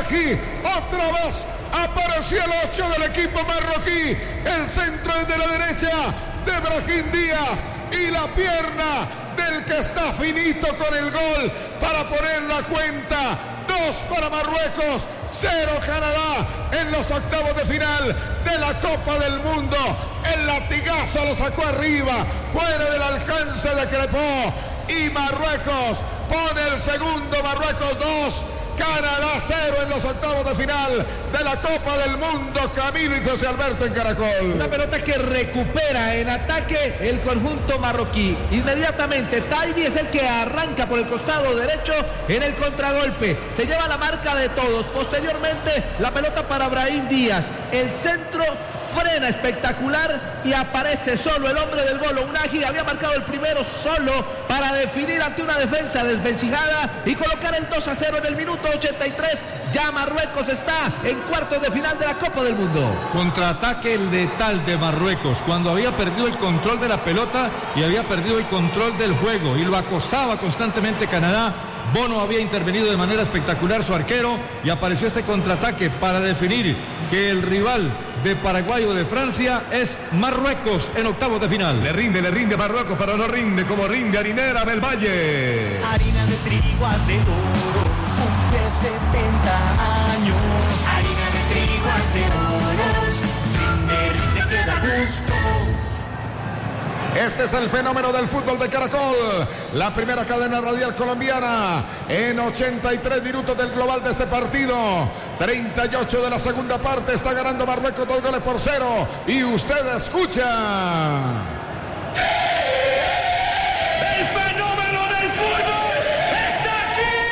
Unagi, otra vez apareció el 8 del equipo marroquí, el centro es de la derecha de Brahim Díaz y la pierna del que está finito con el gol para poner la cuenta. 2 para Marruecos, 0 Canadá en los octavos de final de la Copa del Mundo. El latigazo lo sacó arriba, fuera del alcance de Crepó, y Marruecos pone el segundo. Marruecos 2, Canadá 0 en los octavos de final de la Copa del Mundo. Camilo y José Alberto en Caracol. Una pelota que recupera en ataque el conjunto marroquí. Inmediatamente Taibi es el que arranca por el costado derecho en el contragolpe. Se lleva la marca de todos. Posteriormente la pelota para Brahim Díaz. El centro frena espectacular y aparece solo el hombre del gol. Unagi había marcado el primero solo para definir ante una defensa desvencijada y colocar el 2-0 en el minuto 83. Ya Marruecos está en cuartos de final de la Copa del Mundo. Contraataque letal de Marruecos cuando había perdido el control de la pelota y había perdido el control del juego y lo acosaba constantemente Canadá. Bono había intervenido de manera espectacular, su arquero, y apareció este contraataque para definir que el rival de Paraguay o de Francia es Marruecos en octavos de final. Le rinde Marruecos, pero no rinde como rinde Harinera del Valle. Harina de trigo haz de oros, cumple 70 años. Harina de trigo haz de oros, rinde, queda gusto. Este es el fenómeno del fútbol de Caracol, la primera cadena radial colombiana en 83 minutos del global de este partido. 38 de la segunda parte, está ganando Marruecos 2-0 y usted escucha. El fenómeno del fútbol está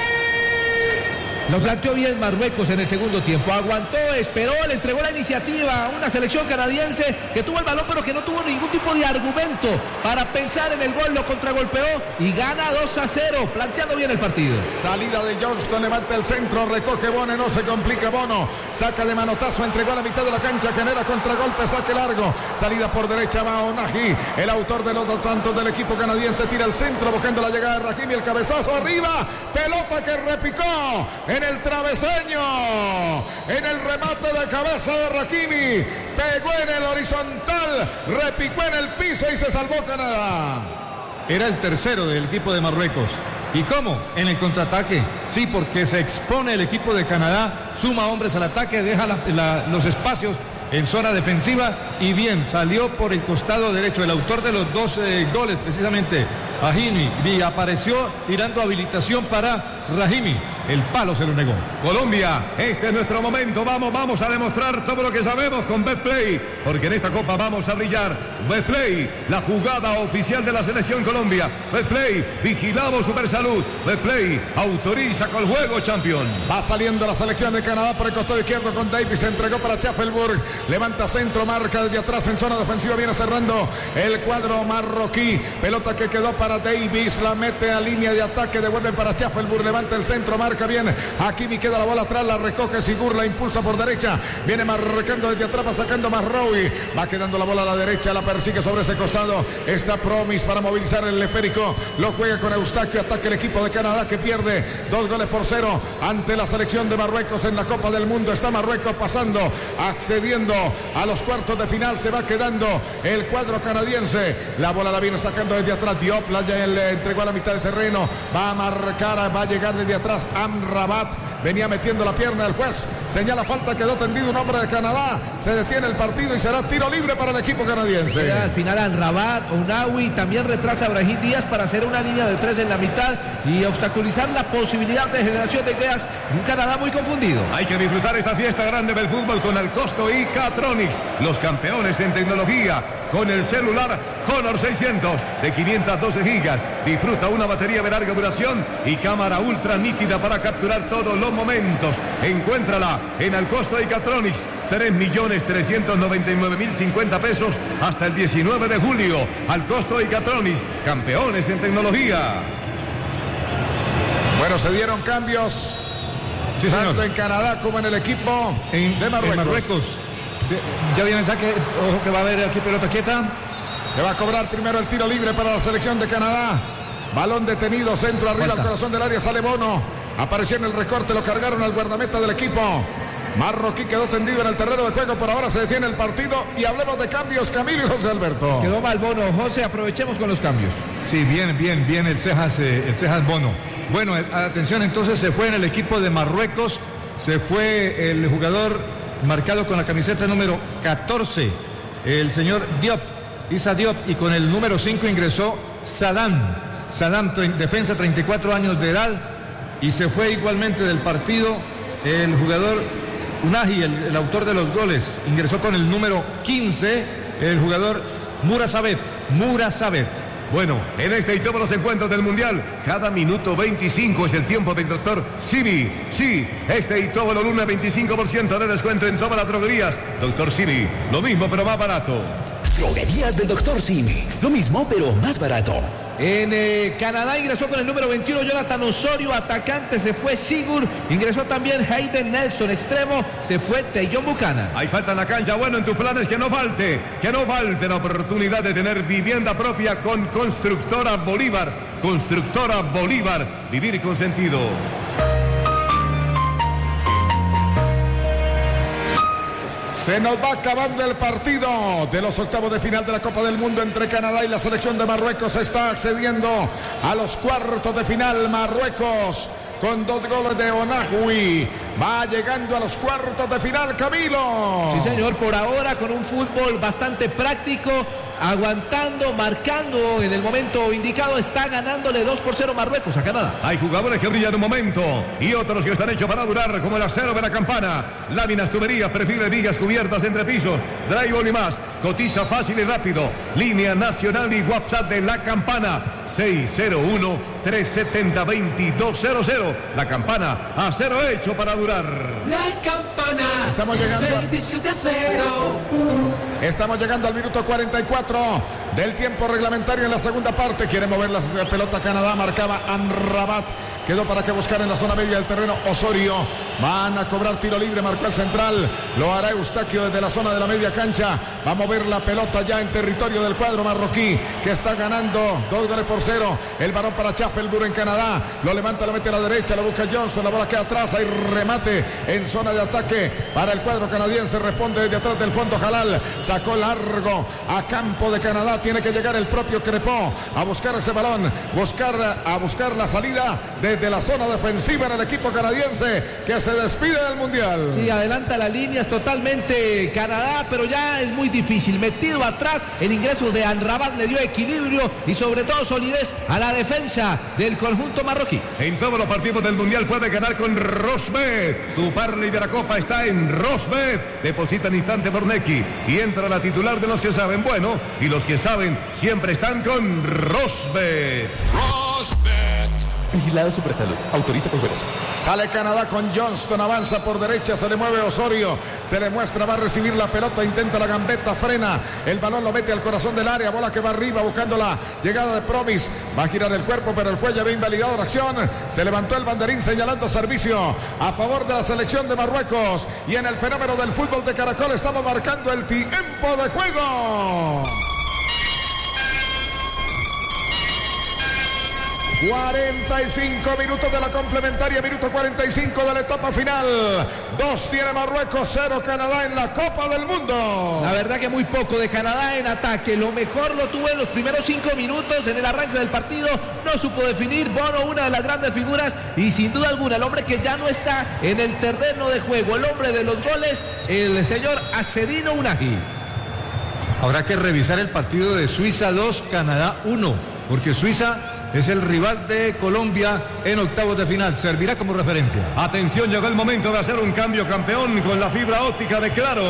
aquí. Lo planteó bien Marruecos en el segundo tiempo, aguantó, esperó, le entregó la iniciativa a una selección canadiense que tuvo el balón pero que no tuvo ningún tipo de argumento para pensar en el gol, lo contragolpeó y gana 2-0, planteando bien el partido. Salida de Johnston, levanta el centro, recoge Bono, no se complica Bono, saca de manotazo, entregó a la mitad de la cancha, genera contragolpe, saque largo, salida por derecha va Unagi, el autor de los dos tantos del equipo canadiense, tira el centro buscando la llegada de Rahimi, el cabezazo arriba, pelota que repicó en el travesaño, en el remate de cabeza de Rahimi, pegó en el horizontal, repicó en el piso y se salvó Canadá. Era el tercero del equipo de Marruecos. ¿Y cómo? En el contraataque. Sí, porque se expone el equipo de Canadá, suma hombres al ataque, deja los espacios en zona defensiva y bien, salió por el costado derecho. El autor de los dos goles, precisamente, Rahimi, y apareció tirando habilitación para Rahimi. El palo se lo negó. Colombia, este es nuestro momento. Vamos a demostrar todo lo que sabemos con Betplay, porque en esta Copa vamos a brillar. Betplay, la jugada oficial de la Selección Colombia. Betplay, vigilamos Supersalud. Betplay, autoriza con el juego, campeón. Va saliendo la selección de Canadá por el costado izquierdo con Davis, se entregó para Schaffelburg, levanta centro, marca desde atrás en zona defensiva, viene cerrando el cuadro marroquí. Pelota que quedó para Davis, la mete a línea de ataque, devuelve para Schaffelburg, levanta el centro, marca bien. Hakimi, queda la bola atrás, la recoge Sigur, la impulsa por derecha, viene marcando desde atrás, va sacando Mazraoui, va quedando la bola a la derecha, la persigue sobre ese costado, está Promis para movilizar el esférico, lo juega con Eustaquio, ataca el equipo de Canadá que pierde 2-0 ante la selección de Marruecos en la Copa del Mundo. Está Marruecos pasando, accediendo a los cuartos de final, se va quedando el cuadro canadiense, la bola la viene sacando desde atrás, Diop la ya le entregó a la mitad de terreno, va a marcar, va a llegar desde atrás Amrabat, venía metiendo la pierna, el juez señala falta, quedó tendido un hombre de Canadá, se detiene el partido y será tiro libre para el equipo canadiense. Al final Amrabat, Ounaoui también retrasa a Brahim Díaz para hacer una línea de 3 en la mitad y obstaculizar la posibilidad de generación de ideas. Un Canadá muy confundido. Hay que disfrutar esta fiesta grande del fútbol con Alcosto y Catronics, los campeones en tecnología. Con el celular Honor 600 de 512 gigas. Disfruta una batería de larga duración y cámara ultra nítida para capturar todos los momentos. Encuéntrala en Alcosto y Catronics. 3.399.050 pesos hasta el 19 de julio. Alcosto y Catronics, campeones en tecnología. Bueno, se dieron cambios, sí, tanto en Canadá como en el equipo de Marruecos. Ya viene el saque, ojo que va a haber aquí pelota quieta. Se va a cobrar primero el tiro libre para la selección de Canadá. Balón detenido, centro arriba al corazón del área, sale Bono. Apareció en el recorte, lo cargaron al guardameta del equipo marroquí, quedó tendido en el terreno de juego. Por ahora se detiene el partido y hablemos de cambios, Camilo y José Alberto. Quedó mal Bono, José, aprovechemos con los cambios. Sí, bien el Cejas Bono. Bueno, atención, entonces se fue en el equipo de Marruecos, se fue el jugador marcado con la camiseta número 14, el señor Diop, Issa Diop, y con el número 5 ingresó Saddam, defensa, 34 años de edad, y se fue igualmente del partido el jugador Unahi, el autor de los goles, ingresó con el número 15, el jugador Mura Sabet. Bueno, en este y todos los encuentros del Mundial, cada minuto 25 es el tiempo del doctor Simi. Sí, este y todo lo lunes 25% de descuento en todas las droguerías. Doctor Simi, lo mismo pero más barato. Droguerías del doctor Simi, lo mismo pero más barato. En Canadá ingresó con el número 21 Jonathan Osorio, atacante, se fue Sigur, ingresó también Hayden Nelson, extremo, se fue Teyon Buchanan. Hay falta en la cancha, bueno, en tus planes que no falte la oportunidad de tener vivienda propia con Constructora Bolívar, vivir con sentido. Se nos va acabando el partido de los octavos de final de la Copa del Mundo entre Canadá y la selección de Marruecos. Está accediendo a los cuartos de final. Marruecos con 2 goles de Onahui va llegando a los cuartos de final, Camilo. Sí, señor, por ahora con un fútbol bastante práctico, aguantando, marcando en el momento indicado, está ganándole 2-0 Marruecos a Canadá. Hay jugadores que brillan un momento y otros que están hechos para durar, como el acero de la campana, láminas, tuberías, perfiles, vigas, cubiertas, entrepisos, drywall y más. Cotiza fácil y rápido. Línea nacional y WhatsApp de la campana 601-370-2200. La campana, acero hecho para durar. La campana. Estamos llegando. Servicios de acero. Estamos llegando al minuto 44 del tiempo reglamentario en la segunda parte. Quiere mover la pelota Canadá, marcaba Amrabat. Quedó para que buscar en la zona media del terreno Osorio. Van a cobrar tiro libre, marcó el central. Lo hará Eustaquio desde la zona de la media cancha. Va a mover la pelota ya en territorio del cuadro marroquí, que está ganando 2-0. El balón para Chafelbur en Canadá. Lo levanta, lo mete a la derecha, lo busca Johnston. La bola queda atrás. Hay remate en zona de ataque para el cuadro canadiense. Responde desde atrás del fondo Jalal. Sacó largo a campo de Canadá. Tiene que llegar el propio Crepó a buscar ese balón. A buscar la salida desde la zona defensiva en el equipo canadiense, que se despide del Mundial. Sí, adelanta las líneas totalmente Canadá, pero ya es muy difícil. Metido atrás, el ingreso de Amrabat le dio equilibrio y sobre todo solidez a la defensa del conjunto marroquí. En todos los partidos del Mundial puede ganar con Rosbet. Tu parlay de la Copa está en Rosbet. Deposita en instante por Neki y entra la titular de los que saben. Bueno, y los que saben siempre están con Rosbet. Vigilado Supersalud. Autoriza con juegos. Sale Canadá con Johnston, avanza por derecha, se le mueve Osorio, se le muestra, va a recibir la pelota, intenta la gambeta, frena, el balón lo mete al corazón del área, bola que va arriba buscando la llegada de Promis, va a girar el cuerpo, pero el cuello había invalidado la acción, se levantó el banderín señalando servicio a favor de la selección de Marruecos, y en el fenómeno del fútbol de Caracol estamos marcando el tiempo de juego. 45 minutos de la complementaria, minuto 45 de la etapa final. 2 tiene Marruecos, 0 Canadá en la Copa del Mundo. La verdad que muy poco de Canadá en ataque. Lo mejor lo tuvo en los primeros 5 minutos en el arranque del partido. No supo definir. Bono, una de las grandes figuras y sin duda alguna el hombre que ya no está en el terreno de juego, el hombre de los goles, el señor Acedino Unahi. Habrá que revisar el partido de Suiza 2, Canadá 1, porque Suiza es el rival de Colombia en octavos de final. Servirá como referencia. Atención, llegó el momento de hacer un cambio, campeón, con la fibra óptica de Claro.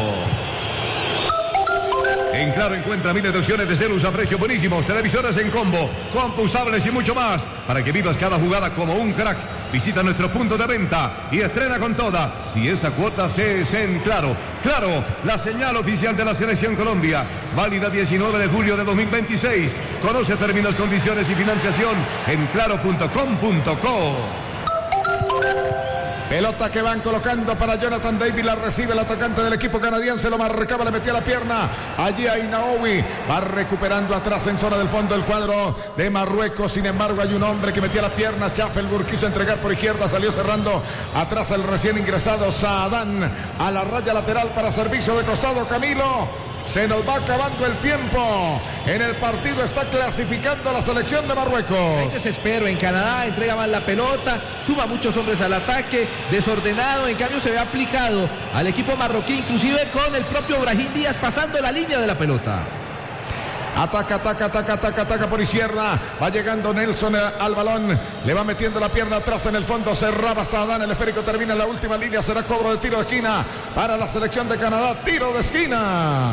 En Claro encuentra miles de opciones de celus a precios buenísimos, televisores en combo, compostables y mucho más, para que vivas cada jugada como un crack. Visita nuestro punto de venta y estrena con toda. Si esa cuota se es en Claro. Claro, la señal oficial de la Selección Colombia. Válida 19 de julio de 2026. Conoce términos, condiciones y financiación en claro.com.co. Pelota que van colocando para Jonathan David, la recibe el atacante del equipo canadiense, lo marcaba, le metía la pierna allí a Inaoui, va recuperando atrás en zona del fondo el cuadro de Marruecos. Sin embargo hay un hombre que metía la pierna, Schaffelburg quiso entregar por izquierda, salió cerrando atrás el recién ingresado Saadán a la raya lateral para servicio de costado. Camilo, se nos va acabando el tiempo en el partido, está clasificando la selección de Marruecos. Hay desespero en Canadá, entrega mal la pelota, suma muchos hombres al ataque, desordenado, en cambio se ve aplicado al equipo marroquí, inclusive con el propio Brahim Díaz pasando la línea de la pelota. Ataca por izquierda, va llegando Nelson al balón, le va metiendo la pierna atrás en el fondo, cerraba Saadán, el esférico termina en la última línea, será cobro de tiro de esquina para la selección de Canadá, tiro de esquina.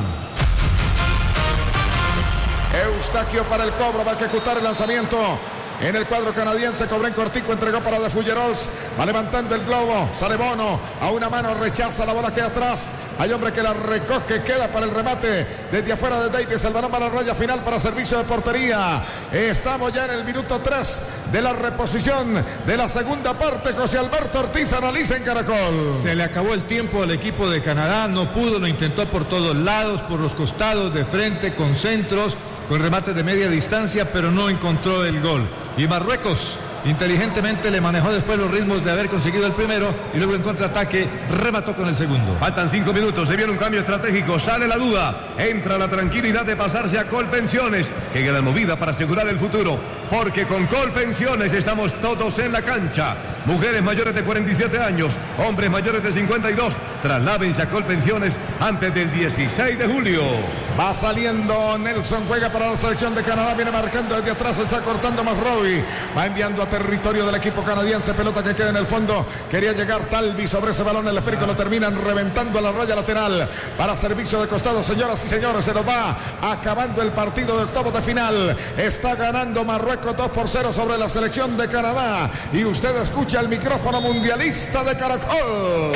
Eustaquio para el cobro, va a ejecutar el lanzamiento en el cuadro canadiense. Cobrén cortico, entregó para De Fulleros, va levantando el globo, sale Bono, a una mano rechaza la bola, queda atrás, hay hombre que la recoge, queda para el remate desde afuera de Davis, el balón para la raya final para servicio de portería. Estamos ya en el minuto 3 de la reposición de la segunda parte. José Alberto Ortiz analiza en Caracol. Se le acabó el tiempo al equipo de Canadá, no pudo, lo intentó por todos lados, por los costados, de frente, con centros, con remates de media distancia, pero no encontró el gol. Y Marruecos inteligentemente le manejó después los ritmos de haber conseguido el primero y luego en contraataque remató con el segundo. Faltan 5 minutos, se viene un cambio estratégico, sale la duda, entra la tranquilidad de pasarse a Colpensiones, que queda movida para asegurar el futuro, porque con Colpensiones estamos todos en la cancha. Mujeres mayores de 47 años, hombres mayores de 52, trasládense a Colpensiones antes del 16 de julio. Va saliendo Nelson, juega para la selección de Canadá, viene marcando desde atrás, está cortando Masrovi, va enviando a territorio del equipo canadiense, pelota que queda en el fondo, quería llegar Talvi sobre ese balón, el esférico lo terminan reventando a la raya lateral para servicio de costado. Señoras y señores, se nos va acabando el partido de octavos de final, está ganando Marruecos 2-0 sobre la selección de Canadá y usted escucha el micrófono mundialista de Caracol.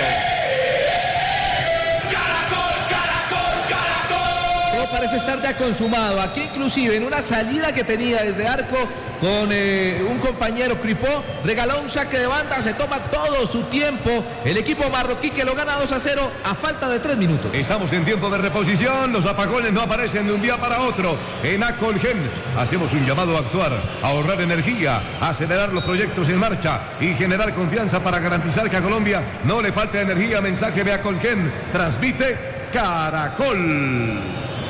Parece estar ya consumado. Aquí inclusive en una salida que tenía desde arco con un compañero Cripó, regaló un saque de banda, se toma todo su tiempo el equipo marroquí que lo gana 2-0 a falta de 3 minutos. Estamos en tiempo de reposición, los apagones no aparecen de un día para otro. En Acolgen hacemos un llamado a actuar, a ahorrar energía, a acelerar los proyectos en marcha y generar confianza para garantizar que a Colombia no le falte energía. Mensaje de Acolgen, transmite Caracol.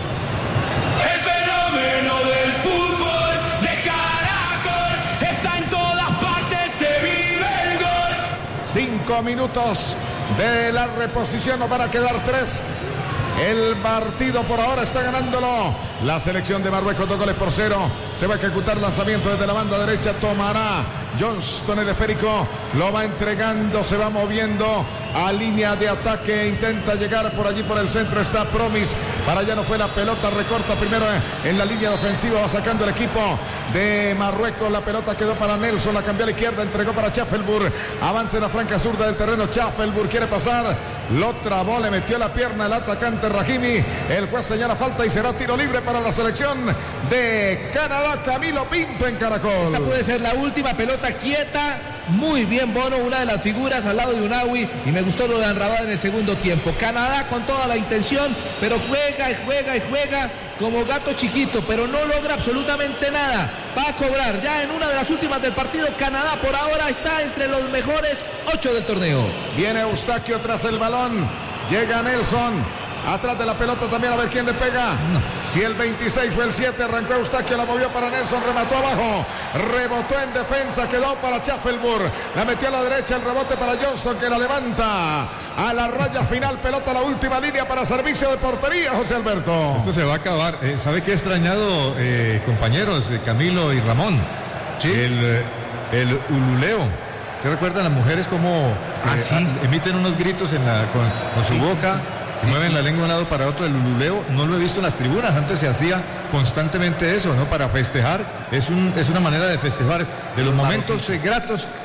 Del fútbol de Caracol está en todas partes, se vive el gol. 5 minutos de la reposición, nos van a quedar 3. El partido por ahora está ganándolo la selección de Marruecos, 2-0. Se va a ejecutar lanzamiento desde la banda derecha, tomará Johnston el esférico, lo va entregando, se va moviendo a línea de ataque, intenta llegar por allí por el centro, está Promis, para allá no fue la pelota, recorta primero en la línea defensiva, va sacando el equipo de Marruecos, la pelota quedó para Nelson, la cambió a la izquierda, entregó para Schaffelburg, avanza en la franca zurda del terreno, Schaffelburg quiere pasar, lo trabó, le metió la pierna el atacante Rahimi, el juez señala falta y será tiro libre para la selección de Canadá. Camilo Pinto en Caracol. Esta puede ser la última pelota quieta. Muy bien Bono, una de las figuras al lado de Unawi, y me gustó lo de Anrabada en el segundo tiempo. Canadá con toda la intención, pero juega como gato chiquito, pero no logra absolutamente nada. Va a cobrar ya en una de las últimas del partido. Canadá por ahora está entre los mejores 8 del torneo. Viene Eustaquio tras el balón, llega Nelson. Atrás de la pelota también, a ver quién le pega. No. Si el 26 fue el 7, arrancó Eustaquio, la movió para Nelson, remató abajo, rebotó en defensa, quedó para Schaffelburg, la metió a la derecha, el rebote para Johnston que la levanta a la raya final, pelota a la última línea para servicio de portería, José Alberto. Esto se va a acabar. ¿Sabe qué he extrañado, compañeros, Camilo y Ramón? Sí. El ululeo. ¿Te recuerdan las mujeres cómo emiten unos gritos con su boca? Se mueven la lengua de un lado para otro, el ululeo, no lo he visto en las tribunas, antes se hacía constantemente eso, ¿no? Para festejar, es una manera de festejar de los momentos gratos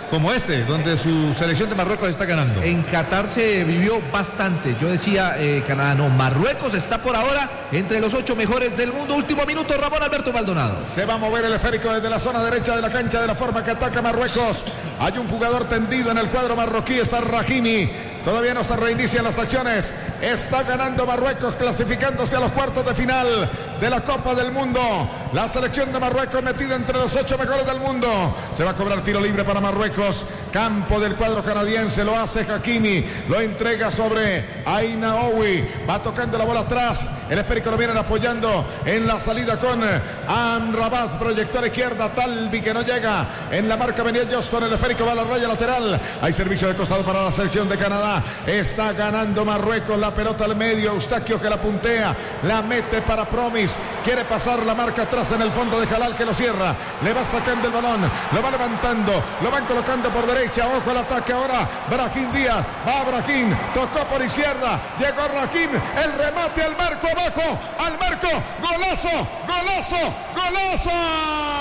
como este, donde su selección de Marruecos está ganando. En Qatar se vivió bastante. Yo decía, Canadá no, Marruecos está por ahora entre los 8 mejores del mundo. Último minuto, Ramón Alberto Maldonado. Se va a mover el esférico desde la zona derecha de la cancha de la forma que ataca Marruecos. Hay un jugador tendido en el cuadro marroquí, está Rahimi. Todavía no se reinician las acciones. Está ganando Marruecos, clasificándose a los cuartos de final de la Copa del Mundo. La selección de Marruecos metida entre los 8 mejores del mundo. Se va a cobrar tiro libre para Marruecos. Campo del cuadro canadiense. Lo hace Hakimi. Lo entrega sobre Ainaoui. Va tocando la bola atrás. El esférico lo vienen apoyando en la salida con Amrabat. Proyectó a la izquierda. Talbi que no llega. En la marca venía Johnston. El esférico va a la raya lateral. Hay servicio de costado para la selección de Canadá. Está ganando Marruecos, la pelota al medio, Eustaquio que la puntea, la mete para Promis, quiere pasar la marca atrás en el fondo de Jalal que lo cierra, le va sacando el balón, lo va levantando, lo van colocando por derecha, ojo al ataque ahora, Brahim Díaz, va Brahim, tocó por izquierda, llegó Brahim, el remate al marco abajo, al marco, golazo, golazo, golazo.